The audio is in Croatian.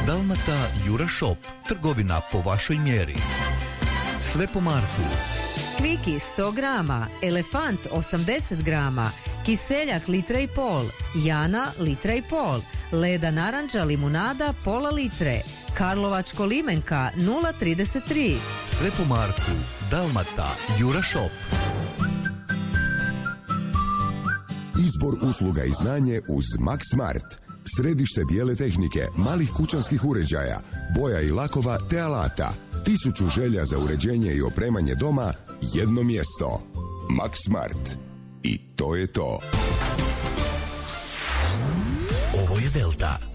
Dalmata Jura Shop, trgovina po vašoj mjeri. Sve po Marku. Kviki 100 grama, Elefant 80 grama, Kiseljak litra i pol, Jana litra i pol, Leda naranđa limunada pola litre, Karlovačko limenka 0,33. Sve po Marku. Dalmata Jura Shop. Izbor usluga i znanje uz Max Smart. Središte bijele tehnike, malih kućanskih uređaja, boja i lakova te alata. 1000 želja za uređenje i opremanje doma, jedno mjesto. Max Smart. I to je to. Ovo je Delta.